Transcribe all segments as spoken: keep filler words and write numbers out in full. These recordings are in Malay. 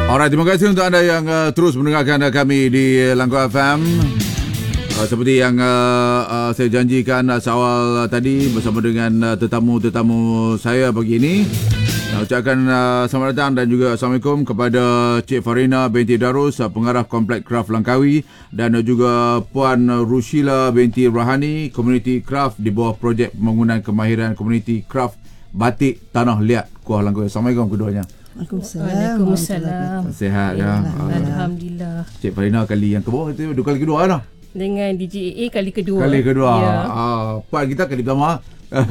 Alright, terima kasih untuk anda yang uh, terus mendengarkan uh, kami di Langkah F M. Uh, seperti yang uh, uh, saya janjikan uh, seawal uh, tadi bersama dengan uh, tetamu-tetamu saya pagi ini. Nak ucapkan uh, selamat datang dan juga Assalamualaikum kepada Cik Farina binti Darus, uh, pengarah Komplek Kraft Langkawi, dan uh, juga Puan Rushila binti Rahani, Community Kraft di bawah projek pembangunan kemahiran Community Kraft Batik Tanah Liat Kuala Langkawi. Assalamualaikum keduanya. Waalaikumsalam. Waalaikumsalam. Sihat ya. Alhamdulillah. Cik Farina kali yang kedua itu dua kali kedua dah. Dengan D J A A kali kedua. Kali kedua. Ya. Ah, Puan kita kali pertama.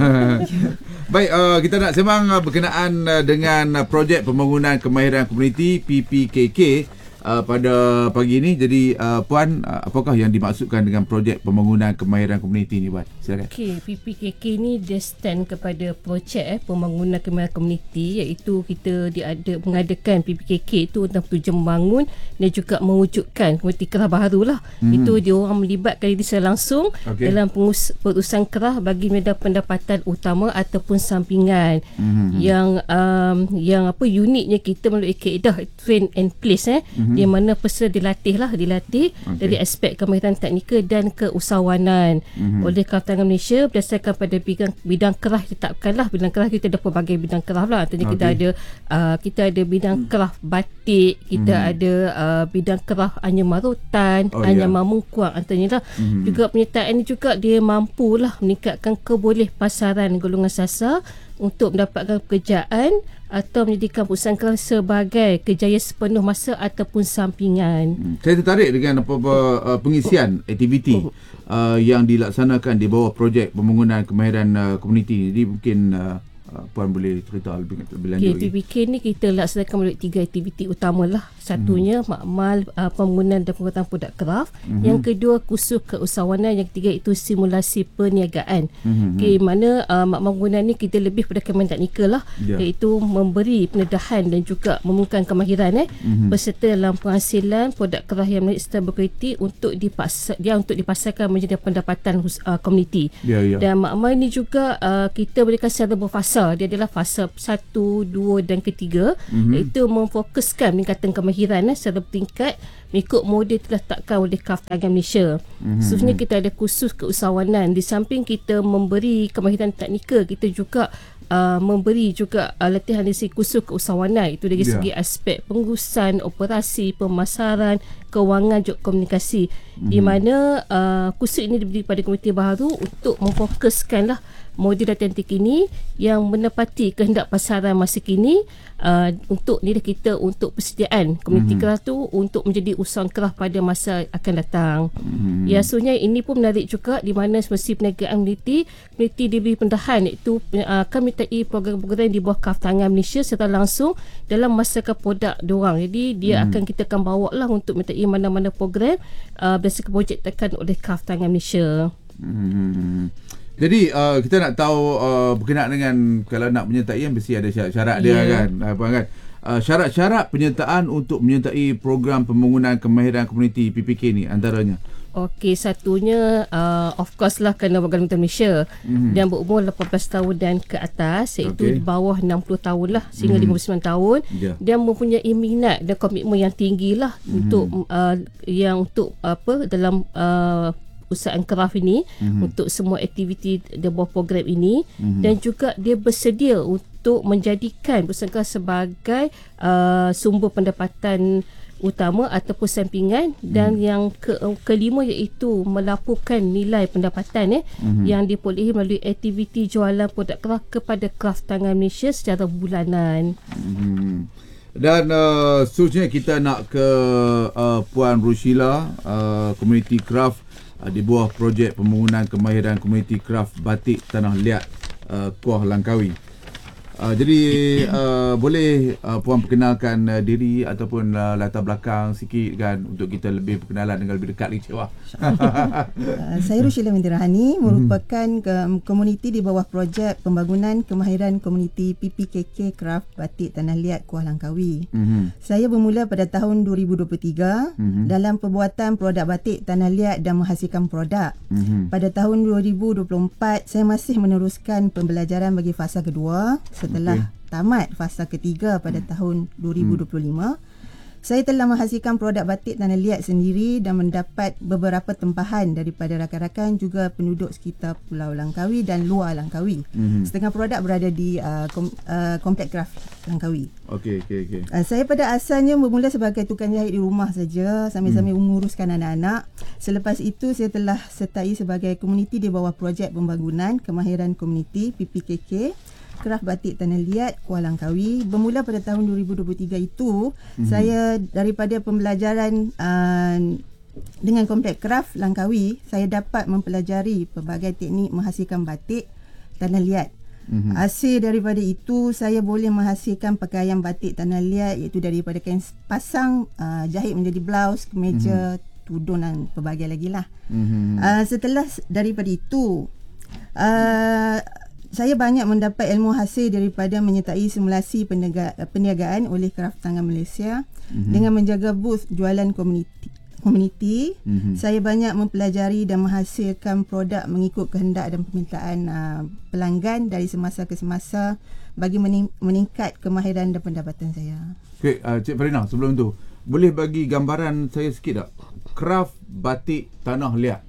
Baik, uh, kita nak sembang uh, berkenaan uh, dengan uh, projek pembangunan kemahiran komuniti P P K K uh, pada pagi ini. Jadi uh, Puan, uh, apakah yang dimaksudkan dengan projek pembangunan kemahiran komuniti ni, Puan? Silakan. Okey, P P K K ni dia stand kepada projek eh, pembangunan kemahiran komuniti, iaitu kita diada, mengadakan P P K K itu untuk tujuan membangun dan juga mewujudkan komuniti kerah baru lah. Hmm. Itu dia orang melibatkan diri secara langsung okay. dalam pengus, perusahaan kerah bagi medan pendapatan utama ataupun sampingan. Hmm. Yang um, yang apa uniknya kita melalui kaedah train and place eh, hmm. di mana peserta dilatih lah, dilatih okay. dari aspek kemahiran teknikal dan keusahawanan hmm. oleh Kraftangan Malaysia berdasarkan pada bidang bidang kerah ditetapkanlah. Bidang kerah kita ada pelbagai bidang kerah lah. Artinya okay. kita ada uh, kita ada bidang kerah batik, kita hmm. ada uh, bidang kerah anyamarutan, oh, anyamamungkuang yeah. antaranya lah. Hmm. Juga penyertaan ini juga dia mampulah meningkatkan keboleh pasaran golongan sasar untuk mendapatkan pekerjaan atau menjadikan perusahaan kerah sebagai kerjaya sepenuh masa ataupun sampingan. Hmm. Saya tertarik dengan apa-apa uh, pengisian oh. aktiviti oh. Uh, yang dilaksanakan di bawah projek pembangunan kemahiran uh, komuniti. Jadi mungkin uh, uh, Puan boleh cerita lebih, lebih lanjut. Okay, P P K ni kita laksanakan melalui tiga aktiviti utama lah. Satunya hmm. makmal uh, pembangunan dan penguatan produk kraft. Hmm. Yang kedua kursus keusahawanan. Yang ketiga itu simulasi perniagaan. Hmm. Okay, mana uh, makmal pembangunan ni kita lebih pada kemahiran teknikal lah. Yeah. Iaitu memberi pendedahan dan juga memungkinkan kemahiran eh hmm. berserta dalam penghasilan produk kraft yang melalui sistem berkualiti untuk dipasar, dia untuk dipasarkan menjadi pendapatan uh, komuniti. Yeah, yeah. Dan makmal ni juga uh, kita berikan secara berfasa. Dia adalah fasa satu, dua dan ketiga. Hmm. Iaitu memfokuskan peningkatan kemahiran Eh, secara bertingkat mengikut model telah ditetapkan oleh Kraftangan Malaysia. Mm-hmm. Seterusnya kita ada kursus keusahawanan. Di samping kita memberi kemahiran teknikal, kita juga uh, memberi juga uh, latihan dari segi kursus keusahawanan. Itu dari yeah. segi aspek pengurusan, operasi, pemasaran, kewangan, juga komunikasi. Mm-hmm. Di mana uh, kursus ini diberi pada komuniti baru untuk memfokuskanlah model latihan terkini yang menepati kehendak pasaran masa kini uh, untuk ni kita untuk persediaan komuniti mm-hmm. kerah tu untuk menjadi usahawan kerah pada masa akan datang. Mm-hmm. Ya, sebenarnya ini pun menarik juga di mana semasa perniagaan komuniti, komuniti diberi pendahan iaitu uh, akan menyertai program-program di bawah Kraftangan Malaysia secara langsung dalam masarkan produk diorang. Jadi dia mm-hmm. akan kita akan bawa lah untuk menyertai mana-mana program uh, berdasarkan projek tekan oleh Kraftangan Malaysia. Mm-hmm. Jadi uh, kita nak tahu uh, berkenaan dengan kalau nak penyertai mesti ada syarat-syarat dia yeah. kan. Apa kan? Uh, syarat-syarat penyertaan untuk menyertai program pembangunan kemahiran komuniti P P K ni antaranya. Okey, satunya uh, of course lah kena warga negara Malaysia mm-hmm. dan berumur lapan belas tahun dan ke atas, iaitu okay. di bawah enam puluh tahun lah sehingga mm-hmm. lima puluh sembilan tahun yeah. dan mempunyai minat dan komitmen yang tinggi lah mm-hmm. untuk uh, yang untuk apa dalam uh, usahaan kraft ini mm-hmm. untuk semua aktiviti di bawah program ini mm-hmm. dan juga dia bersedia untuk menjadikan perusahaan kraft sebagai uh, sumber pendapatan utama ataupun sampingan mm-hmm. dan yang ke, kelima iaitu melaporkan nilai pendapatan eh mm-hmm. yang diperolehi melalui aktiviti jualan produk kraft kepada Kraftangan Malaysia secara bulanan. Mm-hmm. Dan uh, seterusnya kita nak ke uh, Puan Rushila, uh, Community Kraft uh, di bawah projek pembangunan kemahiran Community Kraft Batik Tanah Liat uh, Kuala Langkawi. Uh, jadi uh, boleh uh, Puan perkenalkan uh, diri ataupun uh, latar belakang sikit kan untuk kita lebih berkenalan dengan lebih dekat lagi, Cik Wah. uh, Saya Rushila binti Rahani, merupakan ke- komuniti di bawah projek pembangunan kemahiran komuniti P P K K Kraft Batik Tanah Liat Kuala Langkawi. Mm-hmm. Saya bermula pada tahun dua ribu dua puluh tiga mm-hmm. dalam perbuatan produk batik Tanah Liat dan menghasilkan produk. Mm-hmm. Pada tahun dua ribu dua puluh empat saya masih meneruskan pembelajaran bagi fasa kedua setelah okay. tamat fasa ketiga pada hmm. tahun dua ribu dua puluh lima. Hmm. Saya telah menghasilkan produk batik Tanah Liat sendiri dan mendapat beberapa tempahan daripada rakan-rakan juga penduduk sekitar Pulau Langkawi dan luar Langkawi. Mm-hmm. Setengah produk berada di uh, kom, uh, Komplek Kraft Langkawi. Okey, okey, okey. Uh, saya pada asalnya bermula sebagai tukang jahit di rumah saja sambil-sambil mm. menguruskan anak-anak. Selepas itu saya telah sertai sebagai komuniti di bawah projek pembangunan kemahiran komuniti P P K K Kraft Batik Tanah Liat Kuala Langkawi. Bermula pada tahun dua ribu dua puluh tiga itu, mm-hmm. saya daripada pembelajaran uh, dengan Komplek Kraft Langkawi, saya dapat mempelajari pelbagai teknik menghasilkan batik Tanah Liat. Mm-hmm. Hasil daripada itu, saya boleh menghasilkan pakaian batik Tanah Liat, iaitu daripada kain pasang, uh, jahit menjadi blouse, kemeja, mm-hmm. tudung dan pelbagai lagi lah. Mm-hmm. Uh, setelah daripada itu, uh, saya banyak mendapat ilmu hasil daripada menyertai simulasi peniaga, perniagaan oleh Kraft Tangan Malaysia. Mm-hmm. Dengan menjaga booth jualan komuniti. komuniti mm-hmm. Saya banyak mempelajari dan menghasilkan produk mengikut kehendak dan permintaan uh, pelanggan dari semasa ke semasa bagi mening- meningkat kemahiran dan pendapatan saya. Okey, uh, Cik Farina, sebelum tu, boleh bagi gambaran saya sikit tak? Kraft Batik Tanah Liat.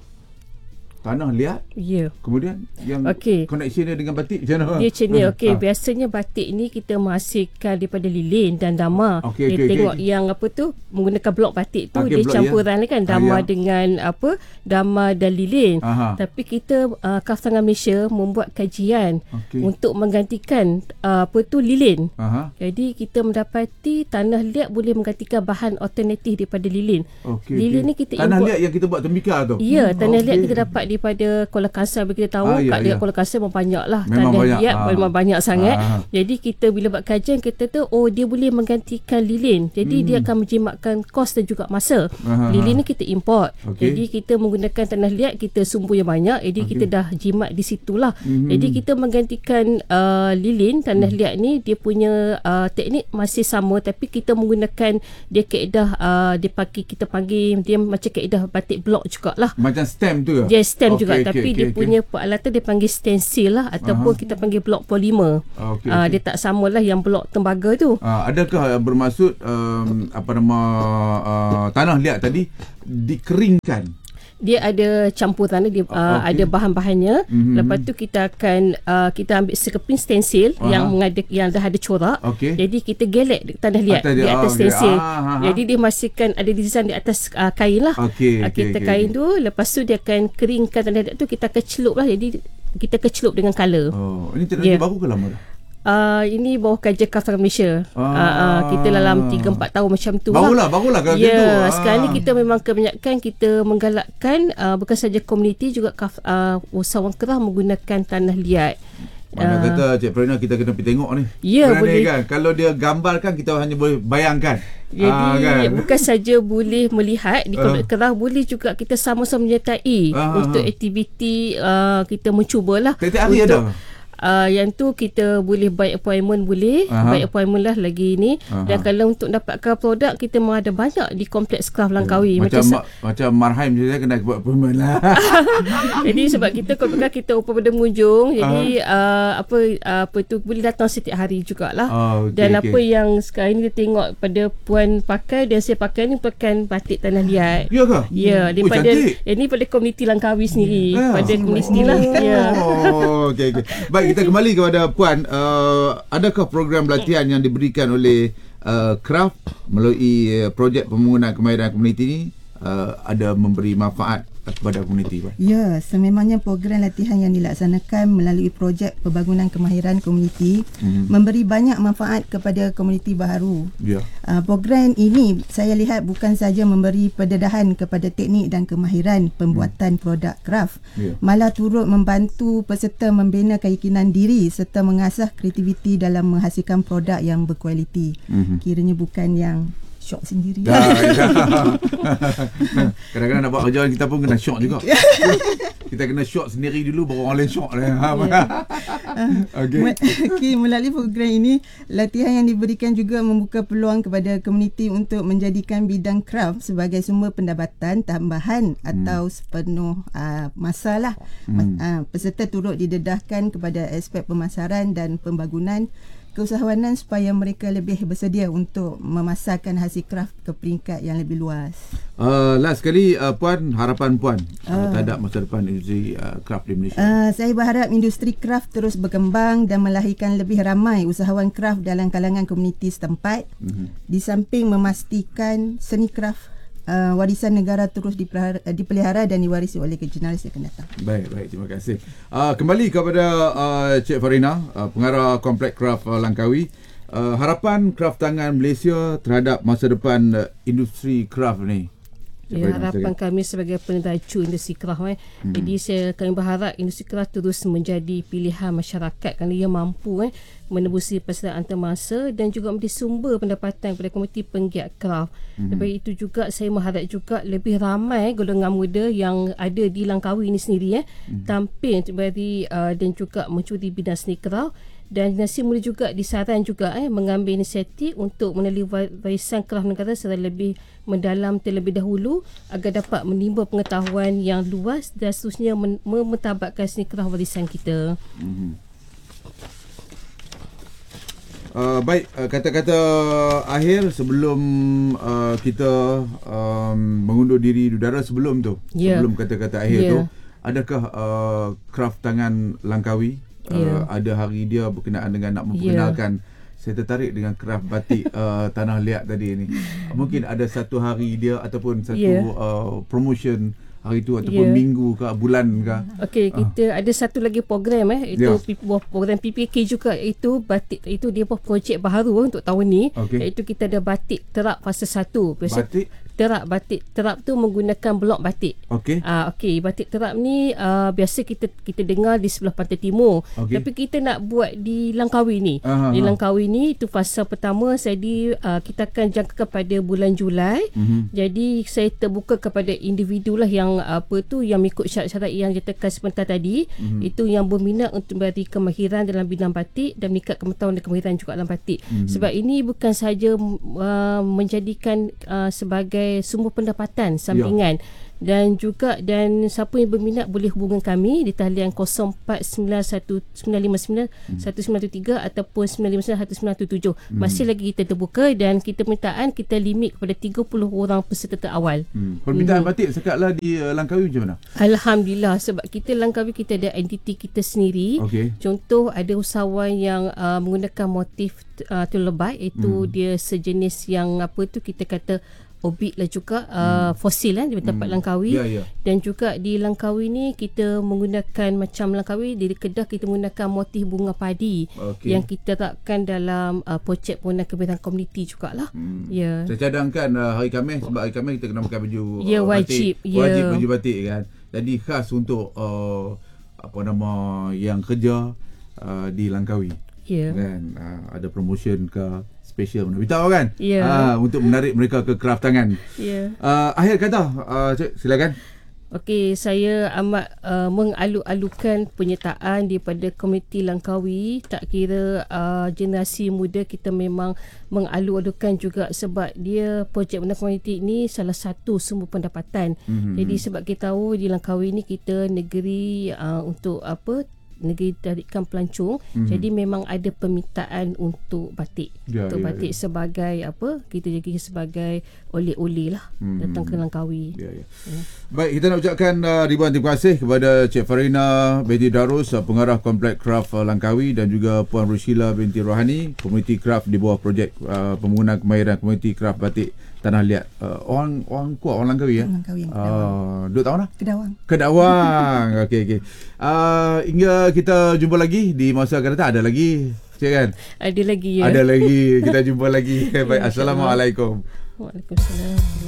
Tanah Liat. Ya. Yeah. Kemudian yang okay. connection dia dengan batik macam mana? Dia macam ni. Okey, ha. biasanya batik ni kita menghasilkan daripada lilin dan dama. Okay, dia okay, tengok okay. yang apa tu menggunakan blok batik tu, okay, dia blok, campuran ya. kan dama ha, ya. dengan apa? Dama dan lilin. Aha. Tapi kita uh, Kraft Tangan Malaysia membuat kajian okay. untuk menggantikan uh, apa tu lilin. Aha. Jadi kita mendapati Tanah Liat boleh menggantikan bahan alternatif daripada lilin. Okay, lilin okay. ni kita Tanah import. Liat yang kita buat tembikar tu. Ya, hmm, Tanah okay. Liat kita dapat daripada Kuala Kangsar. Bagi kita tahu ah, ya, kat ya. Kuala Kangsar memang banyak lah. Memang Tanah banyak. Liat ah. memang banyak sangat. Ah. Jadi kita bila buat kajian, kita tu oh dia boleh menggantikan lilin. Jadi hmm. dia akan menjimatkan kos dan juga masa. Ah. Lilin ni kita import. Okay. Jadi kita menggunakan Tanah Liat, kita sumbu yang banyak. Jadi okay. kita dah jimat di situlah. Hmm. Jadi kita menggantikan uh, lilin Tanah Liat ni, dia punya uh, teknik masih sama, tapi kita menggunakan dia kaedah uh, dia pakai, kita panggil dia macam kaedah batik blok jugalah. Macam stem tu ke? Dia stem okay, juga, okay, tapi okay, dia okay. punya peralatan dia panggil stencil lah, ataupun uh-huh. kita panggil blok polimer. Okay, uh, okay. Dia tak samalah yang blok tembaga tu. Uh, adakah bermaksud um, apa nama uh, Tanah Liat tadi dikeringkan? Dia ada campuran dia, uh, okay. ada bahan-bahannya. Mm-hmm. Lepas tu kita akan uh, kita ambil sekeping stencil uh-huh. yang mengada, yang dah ada corak. Okay. Jadi kita gelek Tanah Liat atas di atas oh, stencil. Okay. Ah, ah, Jadi dia masihkan ada design di atas uh, kain lah. Okay, uh, kita okay, kain okay. tu, lepas tu dia akan keringkan Tanah Liat tu, kita akan celup lah. Jadi kita kecelup dengan colour. Oh, ini teknologi yeah. baru ke lama dah? Uh, ini bawah kajian Kraft Tangan Malaysia. Ah. Uh, uh, kita dalam tiga empat tahun macam tu barulah, lah. Barulah kalau yeah, gitu. Ya, sekarang ni kita memang kebanyakan kita menggalakkan uh, bukan saja komuniti, juga uh, usahawan Kraft menggunakan Tanah Liat. Mana uh, kata Cik Farina, kita kena pergi tengok ni. Ya, yeah, boleh. Kan? Kalau dia gambarkan, kita hanya boleh bayangkan. Jadi ah, kan? bukan saja boleh melihat di Komplek uh. Kraft, boleh juga kita sama-sama menyertai uh, untuk uh, aktiviti uh, kita mencubalah. Tiap-tiap hari ada? Uh, yang tu kita boleh buy appointment, boleh uh-huh. buy appointment lah lagi ni. Uh-huh. Dan kalau untuk dapatkan produk, kita memang ada banyak di Kompleks Kraft Langkawi. Uh, macam macam, ma- macam Marhaim saya kena buat appointment lah. Jadi sebab kita kalau kita open pada pengunjung, jadi uh-huh. uh, apa uh, apa tu boleh datang setiap hari jugalah. Oh, okay, dan okay. apa yang sekarang ni kita tengok pada puan pakai dan saya pakai ni bukan batik Tanah Liat. Ya ke? Ya, daripada oh, ini pada komuniti Langkawi sendiri. Yeah. Pada komuniti oh. lah. Ya. Oh, okey okey. Baik, kita kembali kepada puan. Uh, adakah program pelatihan yang diberikan oleh uh, Kraft melalui uh, projek pembangunan kemahiran komuniti ini uh, ada memberi manfaat kepada komuniti? Ya, sememangnya program latihan yang dilaksanakan melalui projek pembangunan kemahiran komuniti mm-hmm. memberi banyak manfaat kepada komuniti baharu. Ya. Uh, program ini saya lihat bukan saja memberi pendedahan kepada teknik dan kemahiran pembuatan mm. produk Kraft, yeah. malah turut membantu peserta membina keyakinan diri serta mengasah kreativiti dalam menghasilkan produk yang berkualiti. Mm-hmm. Kiranya bukan yang syok sendiri. Dah, dah. Kadang-kadang nak buat kerja kita pun kena syok juga. Kita kena syok sendiri dulu baru orang lain syok lah. Yeah. Okay. Okay, melalui program ini, latihan yang diberikan juga membuka peluang kepada komuniti untuk menjadikan bidang Kraft sebagai sumber pendapatan tambahan hmm. atau sepenuh uh, masa lah. Hmm. Uh, peserta turut didedahkan kepada aspek pemasaran dan pembangunan keusahawanan supaya mereka lebih bersedia untuk memasarkan hasil kraft ke peringkat yang lebih luas. Uh, last sekali, uh, Puan, harapan Puan uh, Uh. terhadap masa depan industri uh, kraft di Malaysia. Uh, saya berharap industri kraft terus berkembang dan melahirkan lebih ramai usahawan kraft dalam kalangan komuniti setempat. Mm-hmm. Di samping memastikan seni kraft Uh, warisan negara terus dipelihara, dipelihara dan diwarisi oleh generasi akan datang. Baik, baik, terima kasih. Uh, kembali kepada uh, Cik Farina, uh, pengarah Kompleks Kraft uh, Langkawi. Uh, harapan kraft tangan Malaysia terhadap masa depan uh, industri kraft ni. Ya, harapan kami sebagai peneraju industri kraft eh. Hmm. Jadi saya kami berharap industri kraft terus menjadi pilihan masyarakat kerana ia mampu eh menebusi persaingan antarmasa dan juga menjadi sumber pendapatan kepada komuniti penggiat kraft. Hmm. Lebih itu juga saya mengharap juga lebih ramai golongan muda yang ada di Langkawi ini sendiri eh hmm. tampil untuk beri uh, dan juga mencuri bidang seni kraft. Dan generasi muda juga disaran juga eh mengambil inisiatif untuk meneliti warisan kraft negara secara lebih mendalam terlebih dahulu agar dapat menimba pengetahuan yang luas dan seterusnya mementabatkan seni kraft warisan kita. Mm-hmm. Uh, baik, uh, kata-kata akhir sebelum uh, kita um, mengundur diri di udara sebelum tu, yeah. sebelum kata-kata akhir yeah. tu, adakah uh, kraft tangan Langkawi Yeah. Uh, ada hari dia berkenaan dengan nak memperkenalkan yeah. saya tertarik dengan kraft batik uh, Tanah Liat tadi ni. Mungkin ada satu hari dia ataupun satu yeah. uh, promotion hari tu ataupun yeah. minggu ke bulan ke. Okey, kita uh. ada satu lagi program eh itu yeah. program P P K juga, itu batik itu dia projek baru untuk tahun ni okay. iaitu kita ada batik terap fasa satu. Biasa batik terap batik terap tu menggunakan blok batik. Okey. Ah uh, okey, batik terap ni uh, biasa kita kita dengar di sebelah pantai timur. Okay. Tapi kita nak buat di Langkawi ni. Uh-huh. Di Langkawi ni itu fasa pertama saya di uh, kita akan jangka kepada bulan Julai. Uh-huh. Jadi saya terbuka kepada individu lah yang apa tu yang mengikut syarat-syarat yang ditetapkan sebentar tadi. Uh-huh. Itu yang berminat untuk memberi kemahiran dalam bidang batik dan meningkat pengetahuan dan kemahiran juga dalam batik. Uh-huh. Sebab ini bukan sahaja uh, menjadikan uh, sebagai sumber pendapatan sampingan ya. Dan juga dan siapa yang berminat boleh hubungi kami di talian kosong empat sembilan satu sembilan lima sembilan satu sembilan satu tiga ataupun sembilan lima sembilan satu sembilan satu tujuh. Hmm. Masih lagi kita terbuka dan kita permintaan kita limit kepada tiga puluh orang peserta terawal. Hmm. Permintaan hmm. batik sekatlah di uh, Langkawi macam mana? Alhamdulillah, sebab kita Langkawi kita ada entiti kita sendiri. Okay. Contoh ada usahawan yang uh, menggunakan motif uh, telur lebat, iaitu hmm. dia sejenis yang apa tu kita kata obit lah juga uh, hmm. fosil kan di tempat hmm. Langkawi yeah, yeah. Dan juga di Langkawi ni kita menggunakan macam Langkawi di Kedah kita menggunakan motif bunga padi okay. yang kita letakkan dalam uh, projek pengguna kebebasan komuniti jugalah. Hmm. Ya. Yeah. Saya cadangkan uh, hari Khamis, sebab hari Khamis kita kena pakai baju yeah, uh, wajib. batik. Yeah. Wajib baju batik kan. Jadi khas untuk uh, apa nama yang kerja uh, di Langkawi. Ya. Yeah. Kan uh, ada promotion ke special mana beritahu kan yeah. uh, untuk menarik mereka ke kraft tangan. Yeah. Uh, akhir kata uh, Cik, silakan. Okey, saya amat uh, mengalu-alukan penyertaan daripada komuniti Langkawi. Tak kira uh, generasi muda, kita memang mengalu-alukan juga sebab dia projek bina komuniti ini salah satu sumber pendapatan. Mm-hmm. Jadi sebab kita tahu di Langkawi ni kita negeri uh, untuk apa negeri tarikan pelancong, mm-hmm. jadi memang ada permintaan untuk batik ya, untuk ya, batik ya. Sebagai apa kita jadi sebagai oleh-oleh lah mm-hmm. datang ke Langkawi ya, ya. Ya. Baik, kita nak ucapkan uh, ribuan terima kasih kepada Cik Farina binti Darus, uh, pengarah Kompleks Kraft uh, Langkawi, dan juga Puan Rushila binti Rohani, komuniti kraft di bawah projek uh, pembangunan kemahiran komuniti kraft batik Tanah Liat. Uh, orang orang kuat orang Langkawi ya. Langkawi. Uh, dua tahun dah? Kedawang. Kedawang. Okey okey. Uh, hingga kita jumpa lagi di masa akan datang, ada lagi. Cik kan? Ada lagi ya. Ada lagi. Kita jumpa lagi. Baik, assalamualaikum. Waalaikumsalam.